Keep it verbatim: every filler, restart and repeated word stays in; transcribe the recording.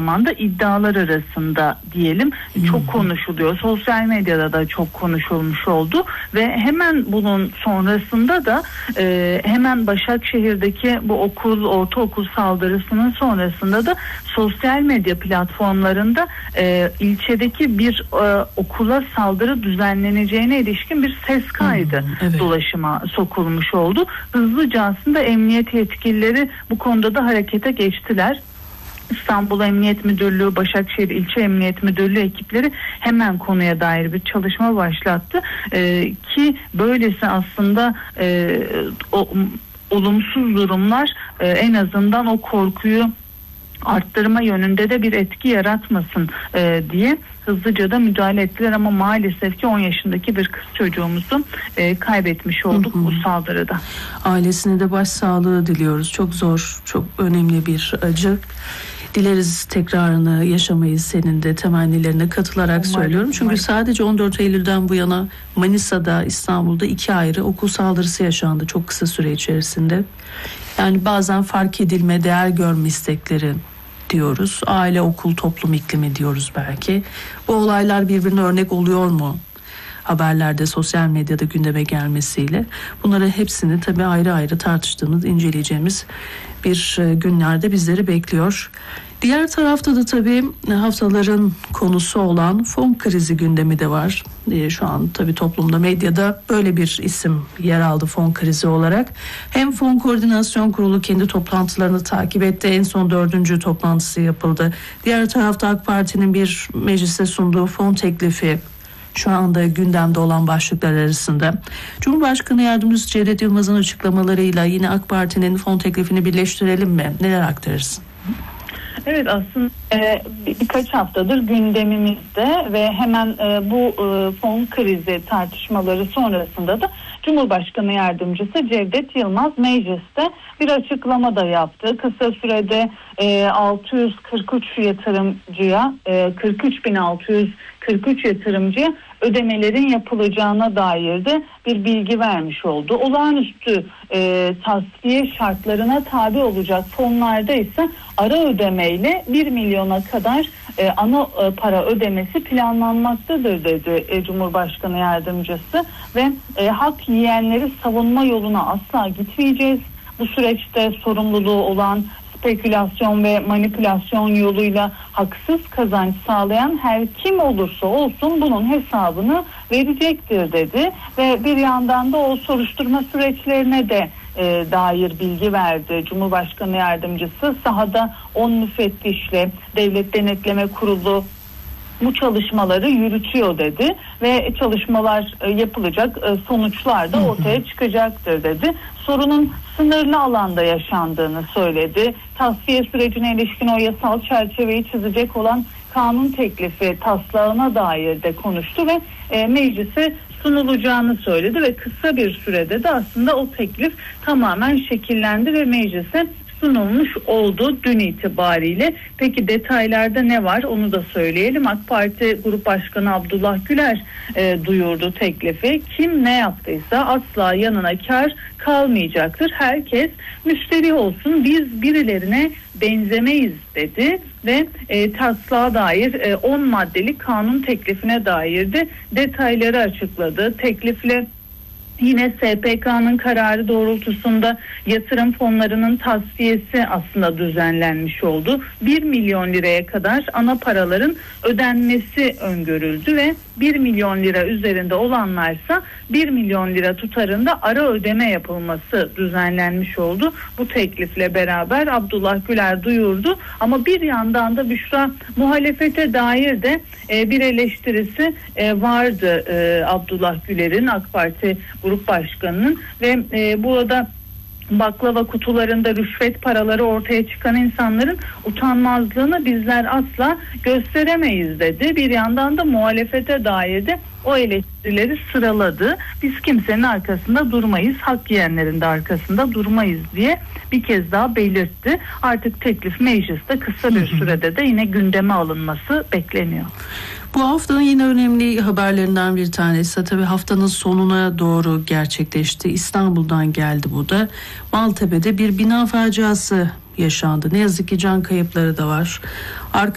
zamanda iddialar arasında diyelim çok konuşuluyor. Sosyal medyada da çok konuşulmuş oldu ve hemen bunun sonrasında da e, hemen Başakşehir'deki bu okul, ortaokul saldırısının sonrasında da sosyal medya platformlarında e, ilçedeki bir e, okula saldırı düzenleneceğine ilişkin bir ses kaydı hmm, evet. dolaşıma sokulmuş oldu. Hızlıca aslında emniyet yetkilileri bu konuda da harekete geçtiler. İstanbul Emniyet Müdürlüğü, Başakşehir İlçe Emniyet Müdürlüğü ekipleri hemen konuya dair bir çalışma başlattı. Ee, ki böylesi aslında e, o, olumsuz durumlar e, en azından o korkuyu arttırma yönünde de bir etki yaratmasın e, diye hızlıca da müdahale ettiler ama maalesef ki on yaşındaki bir kız çocuğumuzu e, kaybetmiş olduk hı hı. bu saldırıda. Ailesine de başsağlığı diliyoruz. Çok zor, çok önemli bir acı. Dileriz tekrarını yaşamayız, senin de temennilerine katılarak umarım, söylüyorum. Çünkü umarım. Sadece on dört Eylül'den bu yana Manisa'da, İstanbul'da iki ayrı okul saldırısı yaşandı çok kısa süre içerisinde. Yani bazen fark edilme, değer görme istekleri diyoruz. Aile, okul, toplum iklimi diyoruz belki. Bu olaylar birbirine örnek oluyor mu? Haberlerde, sosyal medyada gündeme gelmesiyle. Bunları hepsini tabii ayrı ayrı tartıştığımız, inceleyeceğimiz bir günlerde bizleri bekliyor. Diğer tarafta da tabii haftaların konusu olan fon krizi gündemi de var. Şu an tabii toplumda, medyada böyle bir isim yer aldı fon krizi olarak. Hem Fon Koordinasyon Kurulu kendi toplantılarını takip etti. En son dördüncü toplantısı yapıldı. Diğer tarafta AK Parti'nin bir meclise sunduğu fon teklifi şu anda gündemde olan başlıklar arasında. Cumhurbaşkanı Yardımcısı Cevdet Yılmaz'ın açıklamalarıyla yine AK Parti'nin fon teklifini birleştirelim mi? Neler aktarırsın? Evet, aslında e, bir, birkaç haftadır gündemimizde ve hemen e, bu e, fon krizi tartışmaları sonrasında da Cumhurbaşkanı Yardımcısı Cevdet Yılmaz mecliste bir açıklama da yaptı. Kısa sürede e, altı yüz kırk üç yatırımcıya, e, kırk üç bin altı yüz kırk üç yatırımcıya ödemelerin yapılacağına dair de bir bilgi vermiş oldu. Olağanüstü e, tasfiye şartlarına tabi olacak fonlarda ise ara ödemeyle bir milyona kadar e, ana e, para ödemesi planlanmaktadır dedi e, Cumhurbaşkanı Yardımcısı ve e, hak yiyenleri savunma yoluna asla gitmeyeceğiz. Bu süreçte sorumluluğu olan spekülasyon ve manipülasyon yoluyla haksız kazanç sağlayan her kim olursa olsun bunun hesabını verecektir dedi ve bir yandan da o soruşturma süreçlerine de e, dair bilgi verdi. Cumhurbaşkanı Yardımcısı sahada on müfettişle Devlet Denetleme Kurulu bu çalışmaları yürütüyor dedi ve çalışmalar yapılacak, sonuçlar da ortaya çıkacaktır dedi. Sorunun sınırlı alanda yaşandığını söyledi. Tasfiye sürecine ilişkin o yasal çerçeveyi çizecek olan kanun teklifi taslağına dair de konuştu ve e, meclise sunulacağını söyledi ve kısa bir sürede de aslında o teklif tamamen şekillendi ve meclise sunulmuş oldu dün itibariyle. Peki detaylarda ne var onu da söyleyelim. AK Parti Grup Başkanı Abdullah Güler e, duyurdu teklifi. Kim ne yaptıysa asla yanına kar kalmayacaktır. Herkes müşteri olsun, biz birilerine benzemeyiz dedi ve e, taslağa dair e, on maddelik kanun teklifine dair de detayları açıkladı. Teklifle yine S P K'nın kararı doğrultusunda yatırım fonlarının tasfiyesi aslında düzenlenmiş oldu. bir milyon liraya kadar ana paraların ödenmesi öngörüldü ve bir milyon lira üzerinde olanlarsa bir milyon lira tutarında ara ödeme yapılması düzenlenmiş oldu. Bu teklifle beraber Abdullah Güler duyurdu ama bir yandan da Büşra muhalefete dair de e, bir eleştirisi e, vardı e, Abdullah Güler'in, AK Parti Grup Başkanı'nın ve e, burada baklava kutularında rüşvet paraları ortaya çıkan insanların utanmazlığını bizler asla gösteremeyiz dedi. Bir yandan da muhalefete dair de o eleştirileri sıraladı. Biz kimsenin arkasında durmayız, hak yiyenlerin de arkasında durmayız diye bir kez daha belirtti. Artık teklif mecliste kısa bir sürede de yine gündeme alınması bekleniyor. Bu haftanın yine önemli haberlerinden bir tanesi tabii haftanın sonuna doğru gerçekleşti. İstanbul'dan geldi bu da. Maltepe'de bir bina faciası yaşandı. Ne yazık ki can kayıpları da var. Arka